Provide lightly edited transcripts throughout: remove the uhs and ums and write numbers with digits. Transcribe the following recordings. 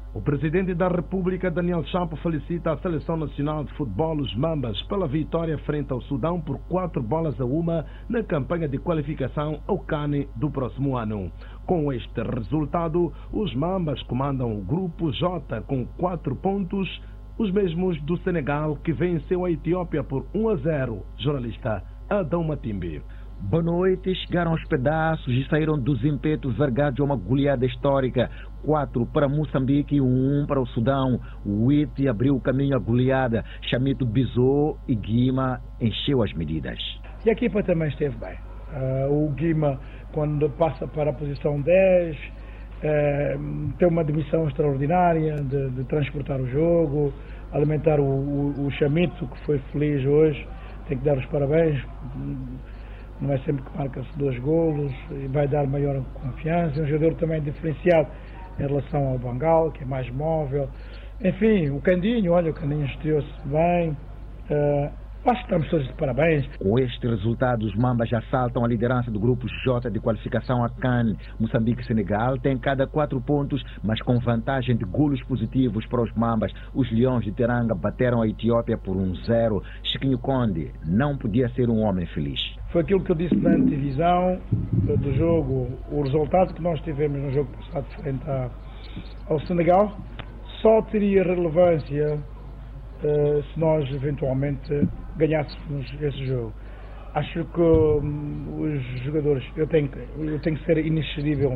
O presidente da República, Daniel Chapo, felicita a Seleção Nacional de Futebol, os Mambas, pela vitória frente ao Sudão por 4-1 na campanha de qualificação ao CAN do próximo ano. Com este resultado, os Mambas comandam o Grupo J com 4 pontos, os mesmos do Senegal, que venceu a Etiópia por 1-0. Jornalista Adão Matimbe. Boa noite, chegaram aos pedaços e saíram dos impetos vergados a uma goleada histórica. 4 para Moçambique e 1 para o Sudão. O Iti abriu o caminho à goleada. Chamito Bizot e Guima encheu as medidas. E a equipa também esteve bem. O Guima, quando passa para a posição 10, tem uma demissão extraordinária de transportar o jogo, alimentar o Chamito, que foi feliz hoje. Tem que dar os parabéns. Não é sempre que marca-se 2 golos e vai dar maior confiança. É um jogador também diferenciado em relação ao Bangal, que é mais móvel. Enfim, o Candinho, olha, o Candinho estreou-se bem. Acho que estamos todos de parabéns. Com este resultado, os Mambas já saltam a liderança do Grupo J de qualificação a CAN. Moçambique e Senegal têm cada 4 pontos, mas com vantagem de golos positivos para os Mambas. Os Leões de Teranga bateram a Etiópia por 1-0. Chiquinho Conde não podia ser um homem feliz. Foi aquilo que eu disse na antevisão do jogo. O resultado que nós tivemos no jogo passado frente ao Senegal só teria relevância se nós eventualmente ganhássemos esse jogo. Acho que os jogadores, eu tenho que ser iniciativas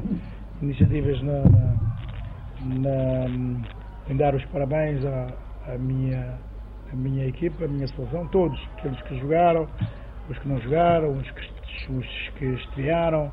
em dar os parabéns à minha equipa, à minha seleção, todos aqueles que jogaram, os que não jogaram, os que estrearam,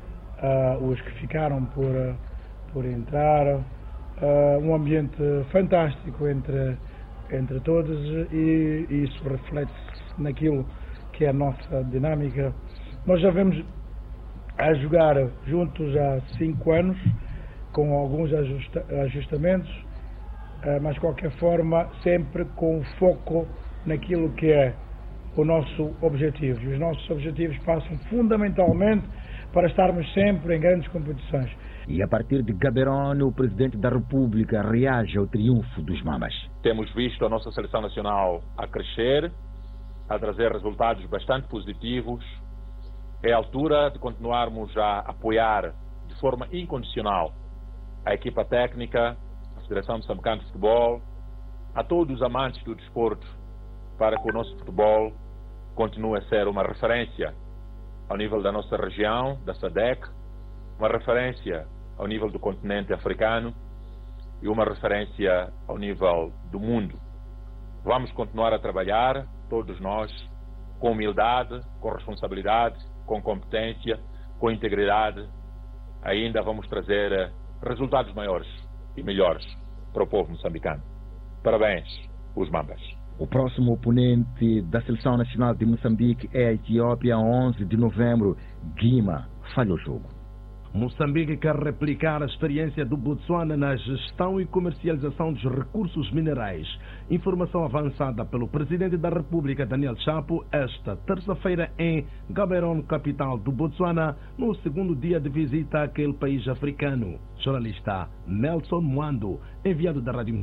os que ficaram por entrar. Um ambiente fantástico entre todos, e isso reflete-se naquilo que é a nossa dinâmica. Nós já vemos a jogar juntos há 5 anos, com alguns ajustamentos, mas de qualquer forma sempre com foco naquilo que é o nosso objetivo. E os nossos objetivos passam fundamentalmente para estarmos sempre em grandes competições. E a partir de Gaborone, o Presidente da República reage ao triunfo dos Mambas. Temos visto a nossa Seleção Nacional a crescer, a trazer resultados bastante positivos. É a altura de continuarmos a apoiar de forma incondicional a equipa técnica, a Federação Moçambicana de Futebol, a todos os amantes do desporto, para que o nosso futebol continue a ser uma referência ao nível da nossa região, da SADC, uma referência ao nível do continente africano e uma referência ao nível do mundo. Vamos continuar a trabalhar, todos nós, com humildade, com responsabilidade, com competência, com integridade. Ainda vamos trazer resultados maiores e melhores para o povo moçambicano. Parabéns, os Mambas. O próximo oponente da Seleção Nacional de Moçambique é a Etiópia, 11 de novembro. Guima falha o jogo. Moçambique quer replicar a experiência do Botsuana na gestão e comercialização dos recursos minerais. Informação avançada pelo Presidente da República, Daniel Chapo, esta terça-feira em Gaborone, capital do Botsuana, no segundo dia de visita àquele país africano. Jornalista Nelson Mwando, enviado da Rádio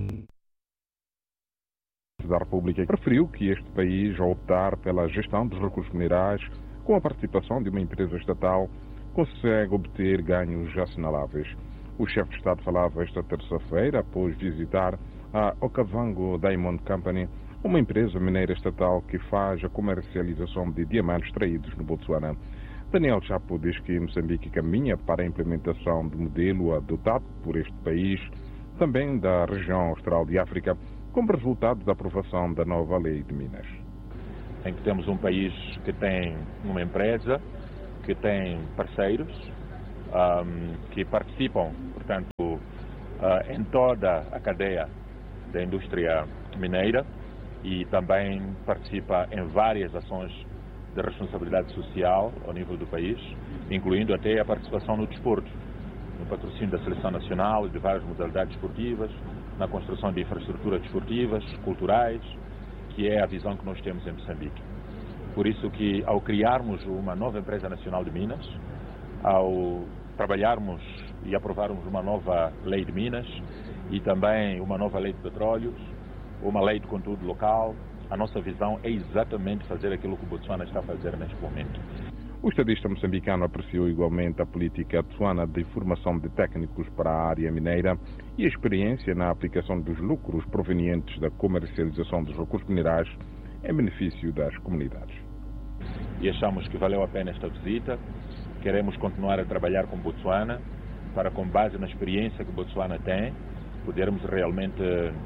da República, referiu que este país, ao optar pela gestão dos recursos minerais com a participação de uma empresa estatal, consegue obter ganhos assinaláveis. O chefe de Estado falava esta terça-feira após visitar a Okavango Diamond Company, uma empresa mineira estatal que faz a comercialização de diamantes extraídos no Botsuana. Daniel Chapo diz que Moçambique caminha para a implementação do modelo adotado por este país, também da região austral de África, como resultado da aprovação da nova lei de Minas. Em que temos um país que tem uma empresa, que tem parceiros, que participam, portanto, em toda a cadeia da indústria mineira e também participa em várias ações de responsabilidade social ao nível do país, incluindo até a participação no desporto, no patrocínio da Seleção Nacional e de várias modalidades esportivas, na construção de infraestruturas desportivas, culturais, que é a visão que nós temos em Moçambique. Por isso que, ao criarmos uma nova empresa nacional de Minas, ao trabalharmos e aprovarmos uma nova lei de Minas e também uma nova lei de petróleos, uma lei de conteúdo local. A nossa visão é exatamente fazer aquilo que o Botsuana está a fazer neste momento. O estadista moçambicano apreciou igualmente a política atuana de formação de técnicos para a área mineira e a experiência na aplicação dos lucros provenientes da comercialização dos recursos minerais em benefício das comunidades. E achamos que valeu a pena esta visita. Queremos continuar a trabalhar com Botsuana para, com base na experiência que Botsuana tem, podermos realmente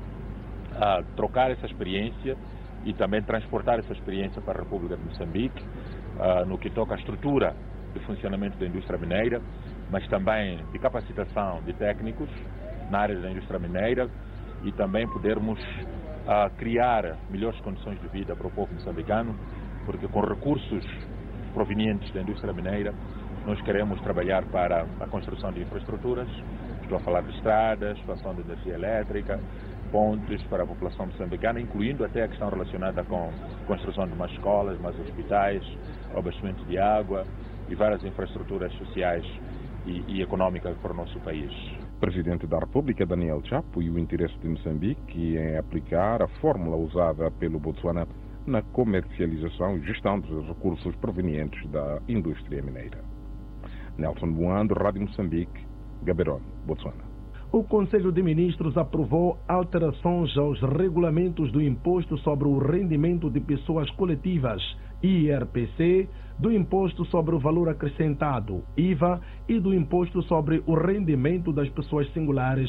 trocar essa experiência e também transportar essa experiência para a República de Moçambique, no que toca à estrutura de funcionamento da indústria mineira, mas também de capacitação de técnicos na área da indústria mineira e também podermos criar melhores condições de vida para o povo moçambicano, porque com recursos provenientes da indústria mineira nós queremos trabalhar para a construção de infraestruturas. Estou a falar de estradas, expansão de energia elétrica, pontes para a população moçambicana, incluindo até a questão relacionada com a construção de mais escolas, mais hospitais, abastecimento de água e várias infraestruturas sociais e económicas para o nosso país. O Presidente da República, Daniel Chapo, e o interesse de Moçambique em aplicar a fórmula usada pelo Botsuana na comercialização e gestão dos recursos provenientes da indústria mineira. Nelson Buando, Rádio Moçambique, Gaborone, Botsuana. O Conselho de Ministros aprovou alterações aos regulamentos do Imposto sobre o Rendimento de Pessoas Coletivas, IRPC, do Imposto sobre o Valor Acrescentado, IVA, e do Imposto sobre o Rendimento das Pessoas Singulares,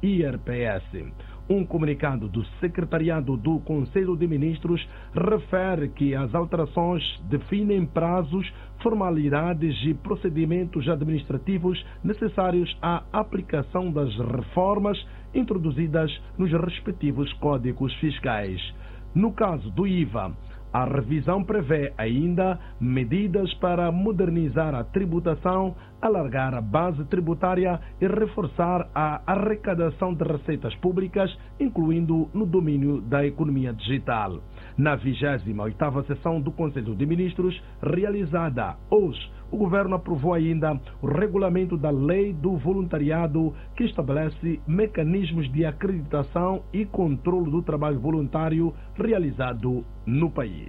IRPS. Um comunicado do Secretariado do Conselho de Ministros refere que as alterações definem prazos, formalidades e procedimentos administrativos necessários à aplicação das reformas introduzidas nos respectivos códigos fiscais. No caso do IVA, a revisão prevê ainda medidas para modernizar a tributação, alargar a base tributária e reforçar a arrecadação de receitas públicas, incluindo no domínio da economia digital. Na 28ª sessão do Conselho de Ministros, realizada hoje, o Governo aprovou ainda o regulamento da Lei do Voluntariado, que estabelece mecanismos de acreditação e controle do trabalho voluntário realizado no país.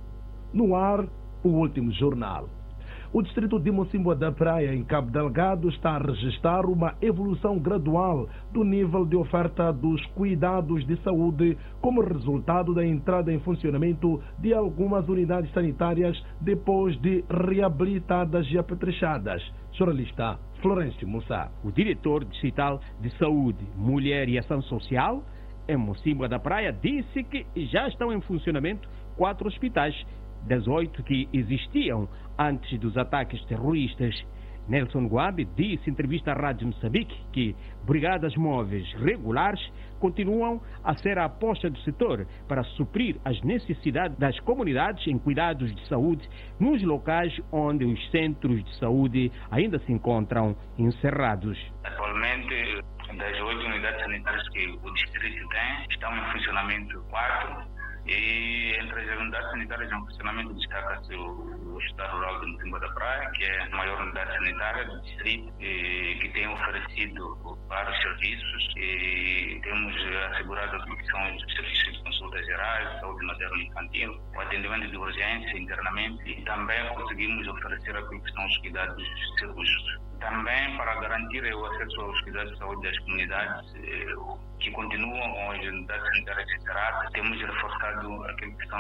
No ar, o último jornal. O distrito de Mocimboa da Praia, em Cabo Delgado, está a registrar uma evolução gradual do nível de oferta dos cuidados de saúde como resultado da entrada em funcionamento de algumas unidades sanitárias depois de reabilitadas e apetrechadas. Jornalista Florencio Mussa. O diretor distrital de Saúde, Mulher e Ação Social, em Mocimboa da Praia, disse que já estão em funcionamento 4 hospitais, 18 que existiam antes dos ataques terroristas. Nelson Guambi disse em entrevista à Rádio Moçambique que brigadas móveis regulares continuam a ser a aposta do setor para suprir as necessidades das comunidades em cuidados de saúde nos locais onde os centros de saúde ainda se encontram encerrados. Atualmente, das 8 unidades sanitárias que o distrito tem, estão em funcionamento 4. E entre as unidades sanitárias em funcionamento destaca-se o Hospital Rural de Mocimboa da Praia, que é a maior unidade sanitária do distrito, que tem oferecido vários serviços. E temos assegurado a produção de serviços de consultas gerais, saúde materna e infantil, o atendimento de urgência internamente, e também conseguimos oferecer aquilo que são os cuidados seguros. Também para garantir o acesso aos cuidados de saúde das comunidades que continuam com as unidades sanitárias encerradas, temos reforçado aquilo que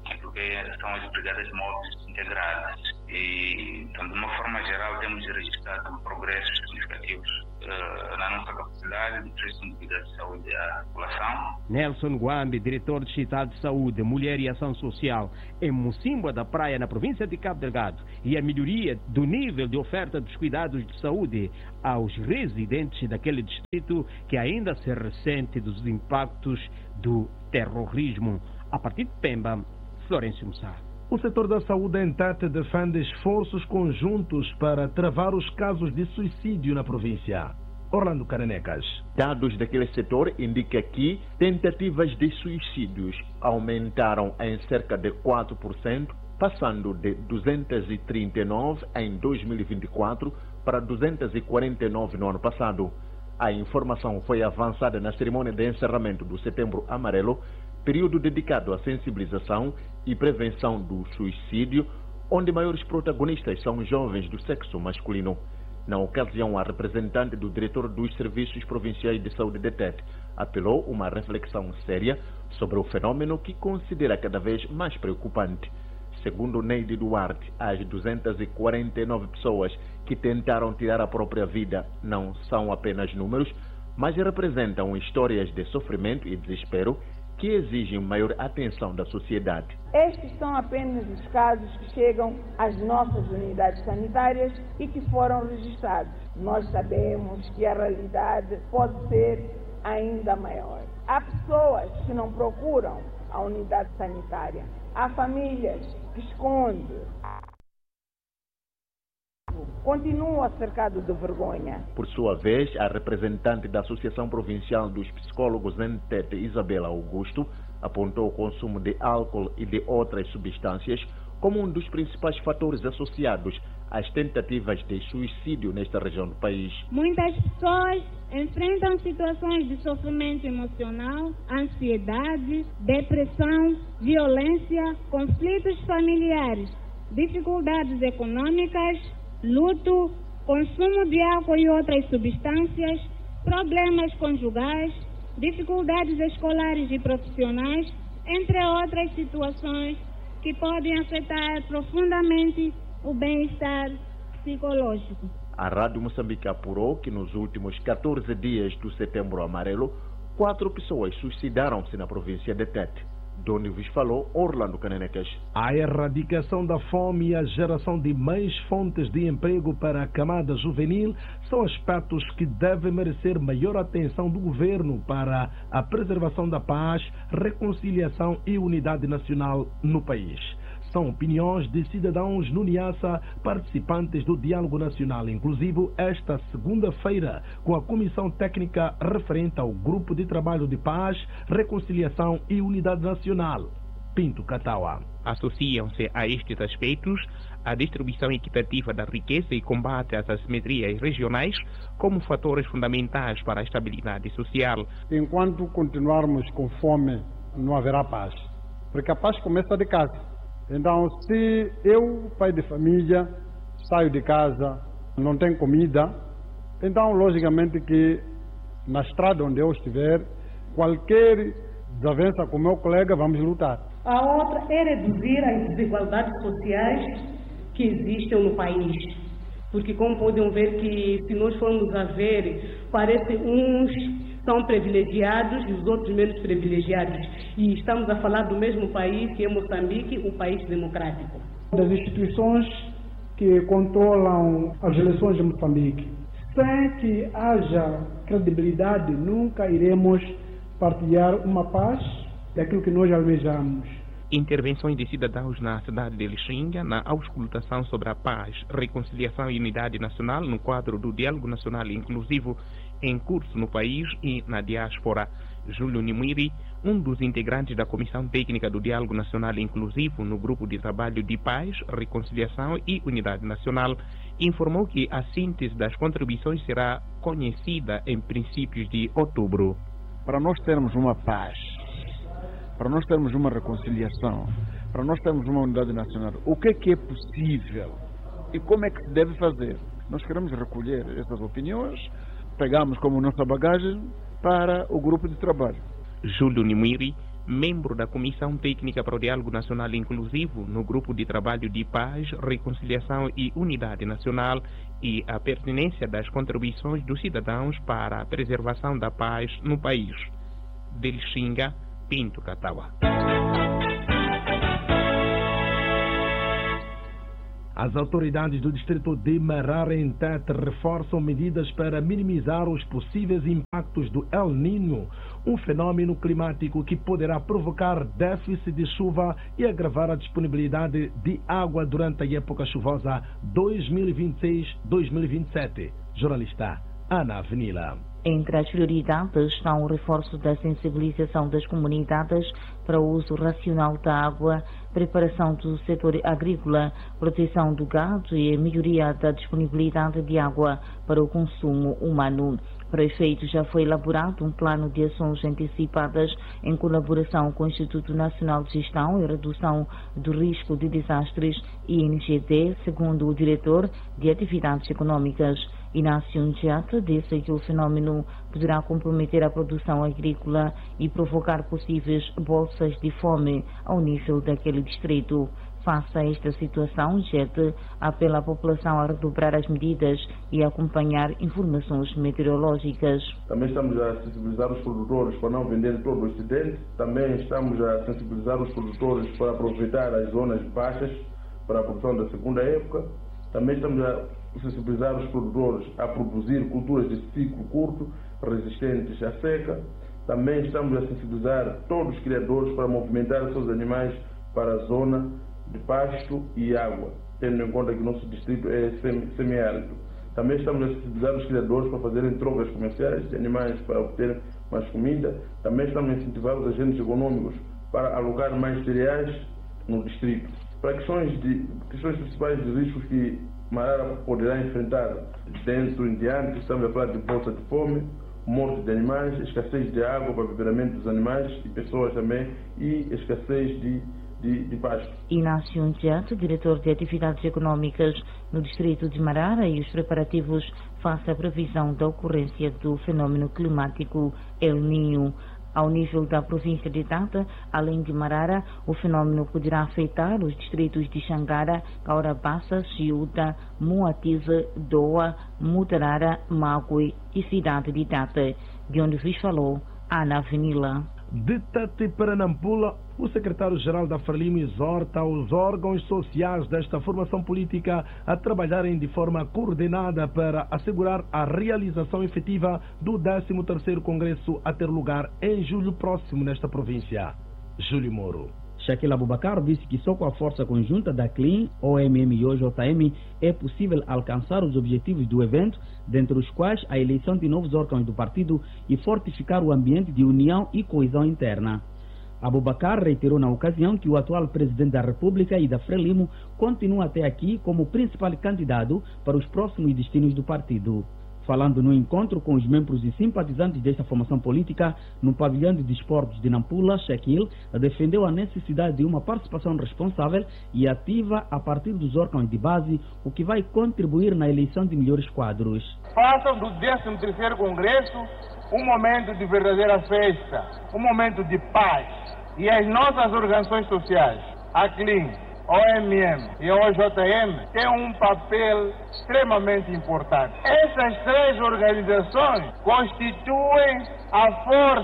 são as brigadas móveis integradas. E, então, de uma forma geral, temos registrado progressos significativos na nossa capacidade de prestação de cuidados de saúde à população. Nelson Guambi, diretor distrital de Saúde, Mulher e Ação Social, em Mocimboa da Praia, na província de Cabo Delgado, e a melhoria do nível de oferta dos cuidados de saúde aos residentes daquele distrito que ainda se ressente dos impactos do terrorismo. A partir de Pemba, Florencio Mussa. O setor da saúde em Tete defende esforços conjuntos para travar os casos de suicídio na província. Orlando Caranecas. Dados daquele setor indicam que tentativas de suicídios aumentaram em cerca de 4%, passando de 239 em 2024 para 249 no ano passado. A informação foi avançada na cerimônia de encerramento do Setembro Amarelo, período dedicado à sensibilização e prevenção do suicídio, onde maiores protagonistas são jovens do sexo masculino. Na ocasião, a representante do diretor dos Serviços Provinciais de Saúde de Tete apelou uma reflexão séria sobre o fenômeno que considera cada vez mais preocupante. Segundo Neide Duarte, as 249 pessoas que tentaram tirar a própria vida não são apenas números, mas representam histórias de sofrimento e desespero que exigem maior atenção da sociedade. Estes são apenas os casos que chegam às nossas unidades sanitárias e que foram registrados. Nós sabemos que a realidade pode ser ainda maior. Há pessoas que não procuram a unidade sanitária. Há famílias que escondem. Continua cercado de vergonha. Por sua vez, a representante da Associação Provincial dos Psicólogos em Tete, Isabela Augusto, apontou o consumo de álcool e de outras substâncias como um dos principais fatores associados às tentativas de suicídio nesta região do país. Muitas pessoas enfrentam situações de sofrimento emocional, ansiedade, depressão, violência, conflitos familiares, dificuldades econômicas, luto, consumo de álcool e outras substâncias, problemas conjugais, dificuldades escolares e profissionais, entre outras situações que podem afetar profundamente o bem-estar psicológico. A Rádio Moçambique apurou que nos últimos 14 dias do Setembro Amarelo, 4 pessoas suicidaram-se na província de Tete. Donde vos falou Orlando Canenecas. A erradicação da fome e a geração de mais fontes de emprego para a camada juvenil são aspectos que devem merecer maior atenção do governo para a preservação da paz, reconciliação e unidade nacional no país. São opiniões de cidadãos no Niassa, participantes do Diálogo Nacional, inclusive esta segunda-feira, com a Comissão Técnica referente ao Grupo de Trabalho de Paz, Reconciliação e Unidade Nacional, Pinto Katawa. Associam-se a estes aspectos a distribuição equitativa da riqueza e combate às assimetrias regionais como fatores fundamentais para a estabilidade social. Enquanto continuarmos com fome, não haverá paz, porque a paz começa de casa. Então, se eu, pai de família, saio de casa, não tenho comida, então, logicamente que na estrada onde eu estiver, qualquer desavença com meu colega, vamos lutar. A outra é reduzir as desigualdades sociais que existem no país. Porque, como podem ver, que se nós formos a ver, parece uns são privilegiados e os outros menos privilegiados. E estamos a falar do mesmo país, que é Moçambique, um país democrático. Das instituições que controlam as eleições de Moçambique. Sem que haja credibilidade, nunca iremos partilhar uma paz daquilo que nós almejamos. Intervenções de cidadãos na cidade de Lixinga na auscultação sobre a paz, reconciliação e unidade nacional no quadro do Diálogo Nacional Inclusivo em curso no país e na diáspora. Júlio Nimiri, um dos integrantes da Comissão Técnica do Diálogo Nacional Inclusivo no Grupo de Trabalho de Paz, Reconciliação e Unidade Nacional, informou que a síntese das contribuições será conhecida em princípios de outubro. Para nós termos uma paz, para nós termos uma reconciliação, para nós termos uma unidade nacional, o que é possível e como é que se deve fazer? Nós queremos recolher essas opiniões, pegamos como nossa bagagem para o grupo de trabalho. Júlio Nimiri, membro da Comissão Técnica para o Diálogo Nacional Inclusivo no Grupo de Trabalho de Paz, Reconciliação e Unidade Nacional, e a pertinência das contribuições dos cidadãos para a preservação da paz no país. De Lixinga, Pinto Katawa. As autoridades do distrito de Marara em Tete reforçam medidas para minimizar os possíveis impactos do El Niño, um fenômeno climático que poderá provocar déficit de chuva e agravar a disponibilidade de água durante a época chuvosa 2026-2027. Jornalista Ana Avenila. Entre as prioridades estão o reforço da sensibilização das comunidades para o uso racional da água, preparação do setor agrícola, proteção do gado e a melhoria da disponibilidade de água para o consumo humano. Para efeito, já foi elaborado um plano de ações antecipadas em colaboração com o Instituto Nacional de Gestão e Redução do Risco de Desastres, INGD, segundo o diretor de Atividades Econômicas. Inácio Njata disse que o fenômeno poderá comprometer a produção agrícola e provocar possíveis bolsas de fome ao nível daquele distrito. Face a esta situação, JET apela à população a redobrar as medidas e a acompanhar informações meteorológicas. Também estamos a sensibilizar os produtores para não vender todo o excedente. Também estamos a sensibilizar os produtores para aproveitar as zonas baixas para a produção da segunda época. Também estamos a sensibilizar os produtores a produzir culturas de ciclo curto, resistentes à seca. Também estamos a sensibilizar todos os criadores para movimentar os seus animais para a zona de pasto e água, tendo em conta que o nosso distrito é semiárido. Também estamos a sensibilizar os criadores para fazerem trocas comerciais de animais para obter mais comida. Também estamos a incentivar os agentes econômicos para alocar mais cereais no distrito. Para questões principais de riscos que Marara poderá enfrentar dentro em diante, estamos a falar de bolsa de fome, morte de animais, escassez de água para o beberamento dos animais e pessoas também, e escassez de pasto. Inácio Njata, diretor de Atividades Econômicas no distrito de Marara, e os preparativos face à previsão da ocorrência do fenômeno climático El Niño. Ao nível da província de Tata, além de Marara, o fenômeno poderá afetar os distritos de Xangara, Caurabassa, Chiuta, Moatize, Doa, Mutarara, Magui e cidade de Tata, de onde vos falou Ana Venila. De Tati para Nampula, o secretário-geral da Frelimo exorta os órgãos sociais desta formação política a trabalharem de forma coordenada para assegurar a realização efetiva do 13º Congresso a ter lugar em julho próximo nesta província. Júlio Moro. Shaquille Abubakar disse que só com a força conjunta da CLIN, OMM e OJM é possível alcançar os objetivos do evento, dentre os quais a eleição de novos órgãos do partido e fortificar o ambiente de união e coesão interna. Abubakar reiterou na ocasião que o atual presidente da República e da Frelimo continua até aqui como principal candidato para os próximos destinos do partido. Falando no encontro com os membros e simpatizantes desta formação política no pavilhão de desportos de Nampula, Shaquille defendeu a necessidade de uma participação responsável e ativa a partir dos órgãos de base, o que vai contribuir na eleição de melhores quadros. Façam do 13º Congresso um momento de verdadeira festa, um momento de paz. E as nossas organizações sociais, a CLIN, OMM e OJM, têm um papel extremamente importante. Essas três organizações constituem a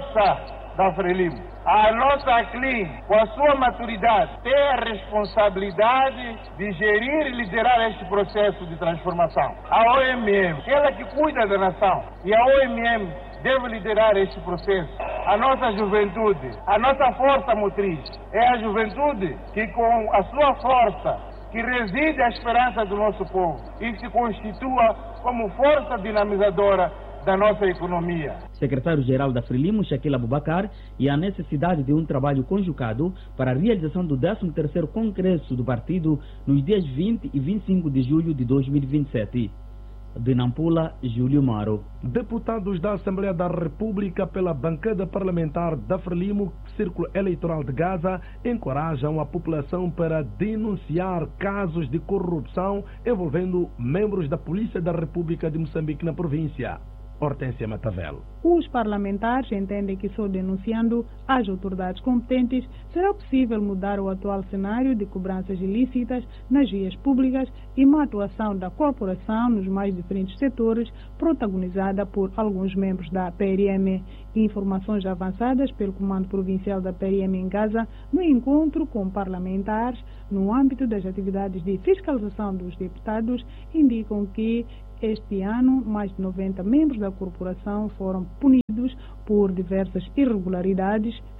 força da Frelimo. A nossa CLIN, com a sua maturidade, tem a responsabilidade de gerir e liderar este processo de transformação. A OMM, ela que cuida da nação, e a OMM deve liderar este processo. A nossa juventude, a nossa força motriz, é a juventude que, com a sua força, que reside a esperança do nosso povo e se constitua como força dinamizadora da nossa economia. Secretário-geral da Frelimo, Shaquille Abubakar, e a necessidade de um trabalho conjugado para a realização do 13º Congresso do Partido nos dias 20 e 25 de julho de 2027. De Nampula, Júlio Maro. Deputados da Assembleia da República pela bancada parlamentar da Frelimo, Círculo Eleitoral de Gaza, encorajam a população para denunciar casos de corrupção envolvendo membros da Polícia da República de Moçambique na província. Hortência Matavel. Os parlamentares entendem que só denunciando as autoridades competentes será possível mudar o atual cenário de cobranças ilícitas nas vias públicas e uma atuação da corporação nos mais diferentes setores, protagonizada por alguns membros da PRM. Informações avançadas pelo Comando Provincial da PRM em Gaza no encontro com parlamentares no âmbito das atividades de fiscalização dos deputados indicam que este ano, mais de 90 membros da corporação foram punidos por diversas irregularidades,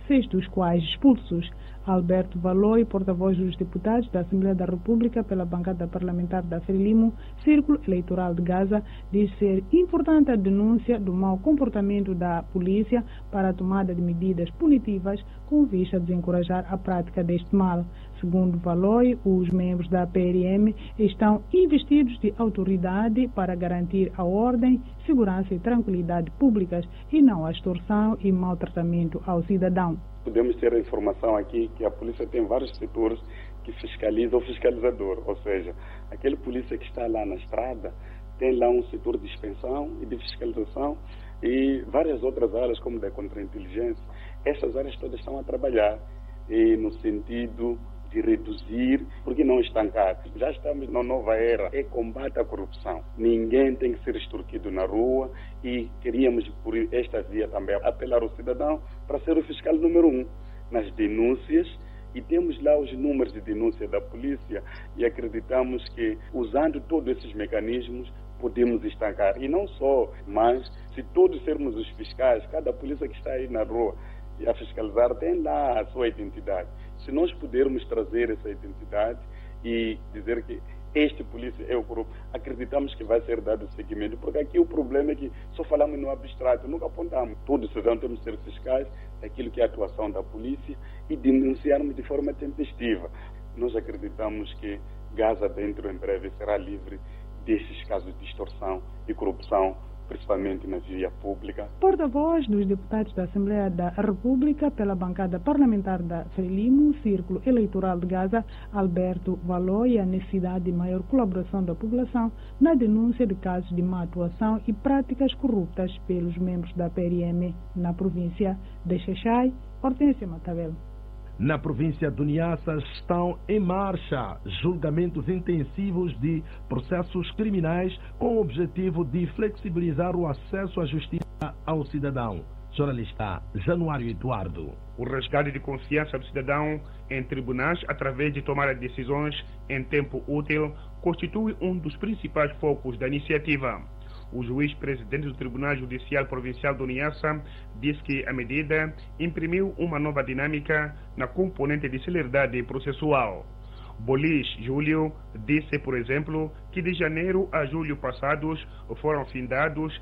6 dos quais expulsos. Alberto Valoi, porta-voz dos deputados da Assembleia da República pela bancada parlamentar da Frelimo, Círculo Eleitoral de Gaza, diz ser importante a denúncia do mau comportamento da polícia para a tomada de medidas punitivas com vista a desencorajar a prática deste mal. Segundo Valoi, os membros da PRM estão investidos de autoridade para garantir a ordem, segurança e tranquilidade públicas e não a extorsão e maltratamento ao cidadão. Podemos ter a informação aqui que a polícia tem vários setores que fiscalizam o fiscalizador, ou seja, aquele polícia que está lá na estrada tem lá um setor de inspeção e de fiscalização e várias outras áreas como da contra-inteligência. Essas áreas todas estão a trabalhar e no sentido de reduzir, porque não estancar. Já estamos na nova era, é combate à corrupção. Ninguém tem que ser extorquido na rua e queríamos, por esta via também, apelar ao cidadão para ser o fiscal número 1 nas denúncias e temos lá os números de denúncia da polícia e acreditamos que, usando todos esses mecanismos, podemos estancar. E não só, mas se todos sermos os fiscais, cada polícia que está aí na rua a fiscalizar tem lá a sua identidade. Se nós pudermos trazer essa identidade e dizer que este polícia é o grupo, acreditamos que vai ser dado seguimento, porque aqui o problema é que só falamos no abstrato, nunca apontamos. Todos cidadãos temos que ser fiscais daquilo que é a atuação da polícia e denunciarmos de forma tempestiva. Nós acreditamos que Gaza dentro em breve será livre desses casos de extorsão e corrupção, principalmente na via pública. Porta-voz dos deputados da Assembleia da República pela bancada parlamentar da Frelimo, Círculo Eleitoral de Gaza, Alberto Valoi, a necessidade de maior colaboração da população na denúncia de casos de má atuação e práticas corruptas pelos membros da PRM na província de Xai-Xai. Hortência Matavel. Na província do Niassa estão em marcha julgamentos intensivos de processos criminais com o objetivo de flexibilizar o acesso à justiça ao cidadão. Jornalista Januário Eduardo. O resgate de confiança do cidadão em tribunais através de tomar decisões em tempo útil constitui um dos principais focos da iniciativa. O juiz-presidente do Tribunal Judicial Provincial do Niassa diz que a medida imprimiu uma nova dinâmica na componente de celeridade processual. Bolis Júlio disse, por exemplo, que de janeiro a julho passados foram findados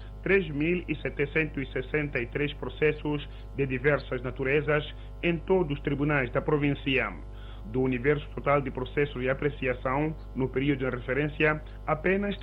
3.763 processos de diversas naturezas em todos os tribunais da província. Do universo total de processos de apreciação, no período de referência, apenas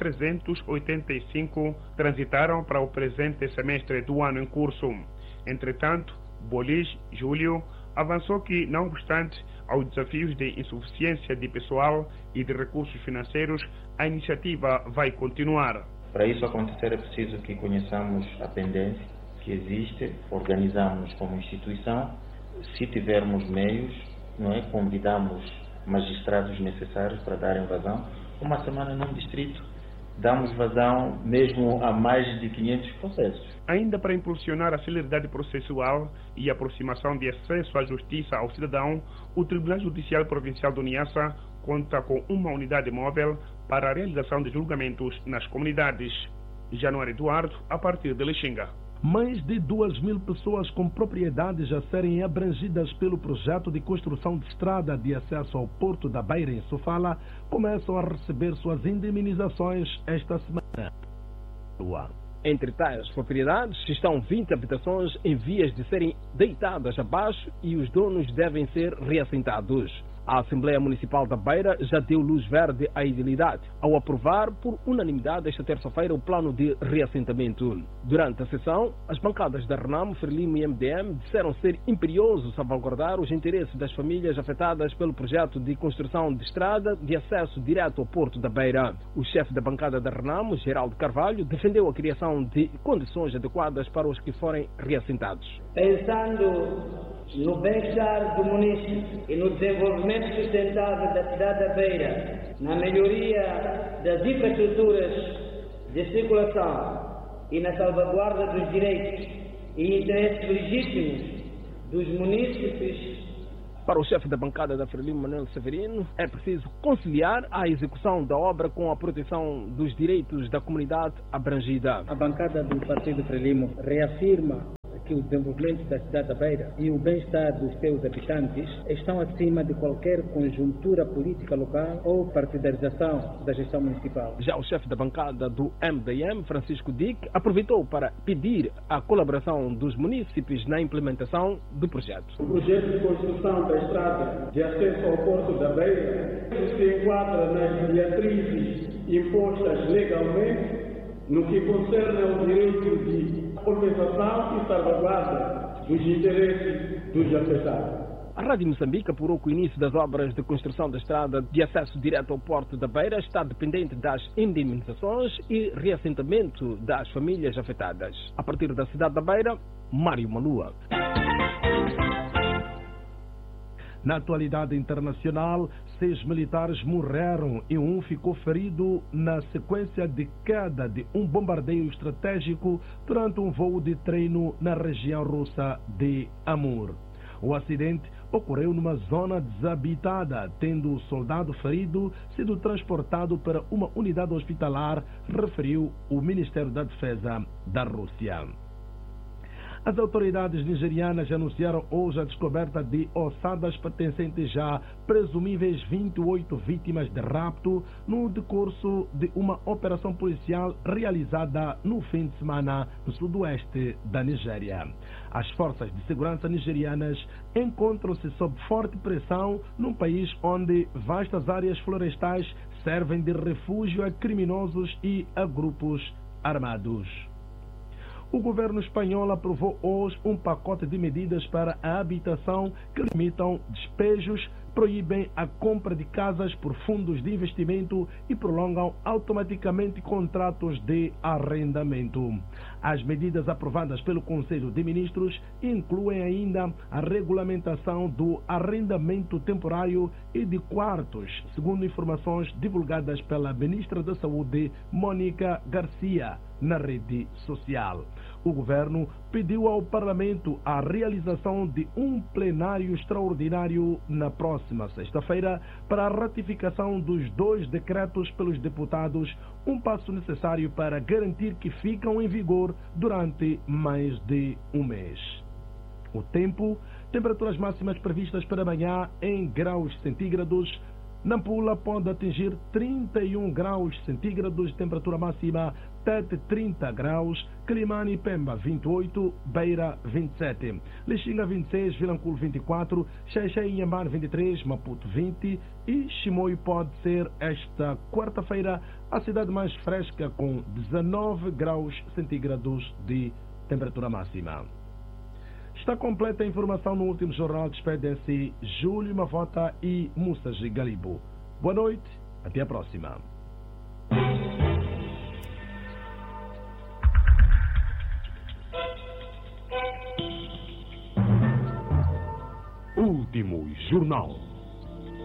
385 transitaram para o presente semestre do ano em curso. Entretanto, Bolis Júlio avançou que, não obstante aos desafios de insuficiência de pessoal e de recursos financeiros, a iniciativa vai continuar. Para isso acontecer é preciso que conheçamos a pendência que existe, organizamos como instituição, se tivermos meios, convidamos magistrados necessários para darem vazão. Uma semana num distrito, damos vazão mesmo a mais de 500 processos. Ainda para impulsionar a celeridade processual e a aproximação de acesso à justiça ao cidadão, o Tribunal Judicial Provincial do Niassa conta com uma unidade móvel para a realização de julgamentos nas comunidades. Januário Eduardo, a partir de Lixinga. Mais de 2.000 pessoas com propriedades a serem abrangidas pelo projeto de construção de estrada de acesso ao Porto da Beira, em Sofala, começam a receber suas indemnizações esta semana. Entre tais propriedades estão 20 habitações em vias de serem deitadas abaixo e os donos devem ser reassentados. A Assembleia Municipal da Beira já deu luz verde à idilidade ao aprovar por unanimidade esta terça-feira o plano de reassentamento. Durante a sessão, as bancadas da Renamo, Frelimo e MDM disseram ser imperioso salvaguardar os interesses das famílias afetadas pelo projeto de construção de estrada de acesso direto ao Porto da Beira. O chefe da bancada da Renamo, Geraldo Carvalho, defendeu a criação de condições adequadas para os que forem reassentados. Pensando no bem-estar do município e no desenvolvimento sustentável da cidade da Beira, na melhoria das infraestruturas de circulação e na salvaguarda dos direitos e interesses legítimos dos munícipes. Para o chefe da bancada da Frelimo, Manuel Severino, é preciso conciliar a execução da obra com a proteção dos direitos da comunidade abrangida. A bancada do Partido Frelimo reafirma que o desenvolvimento da cidade da Beira e o bem-estar dos seus habitantes estão acima de qualquer conjuntura política local ou partidarização da gestão municipal. Já o chefe da bancada do MDM, Francisco Dick, aproveitou para pedir a colaboração dos munícipes na implementação do projeto. O projeto de construção da estrada de acesso ao Porto da Beira se enquadra nas diretrizes impostas legalmente no que concerne ao direito de compensação e salvaguarda dos interesses dos afetados. A Rádio Moçambique apurou que o início das obras de construção da estrada de acesso direto ao Porto da Beira está dependente das indemnizações e reassentamento das famílias afetadas. A partir da cidade da Beira, Mário Malua. Na atualidade internacional, 6 militares morreram e um ficou ferido na sequência de queda de um bombardeio estratégico durante um voo de treino na região russa de Amur. O acidente ocorreu numa zona desabitada, tendo o soldado ferido sido transportado para uma unidade hospitalar, referiu o Ministério da Defesa da Rússia. As autoridades nigerianas anunciaram hoje a descoberta de ossadas pertencentes a presumíveis 28 vítimas de rapto no decurso de uma operação policial realizada no fim de semana no sudoeste da Nigéria. As forças de segurança nigerianas encontram-se sob forte pressão num país onde vastas áreas florestais servem de refúgio a criminosos e a grupos armados. O governo espanhol aprovou hoje um pacote de medidas para a habitação que limitam despejos, proíbem a compra de casas por fundos de investimento e prolongam automaticamente contratos de arrendamento. As medidas aprovadas pelo Conselho de Ministros incluem ainda a regulamentação do arrendamento temporário e de quartos, segundo informações divulgadas pela ministra da Saúde, Mónica Garcia, na rede social. O governo pediu ao Parlamento a realização de um plenário extraordinário na próxima sexta-feira para a ratificação dos 2 decretos pelos deputados, um passo necessário para garantir que ficam em vigor durante mais de um mês. O tempo, temperaturas máximas previstas para amanhã em graus centígrados. Nampula pode atingir 31 graus centígrados, temperatura máxima Tete 30 graus, Climane e Pemba 28, Beira 27, Lixinga 26, Vilanculo 24, Xaixai e Inhambane 23, Maputo 20 e Chimoio pode ser esta quarta-feira a cidade mais fresca com 19 graus centígrados de temperatura máxima. Está completa a informação no último jornal. Despedem-se Júlio Mavota e Mussas Galibo. Boa noite, até a próxima. Último jornal.